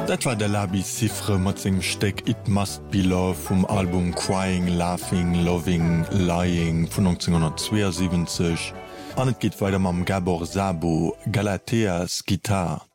Dat war der Labi Cifre mat segem Steck It Must Be Love vom Album Crying, Laughing, Loving, Lying von 1972. An et geht weiter mam Gabor Szabo, Galateas Gitar.